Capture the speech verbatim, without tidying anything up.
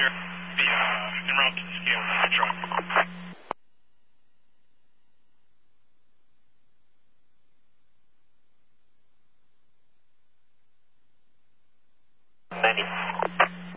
clear. Be uh, en route to the scale with the truck. ninety.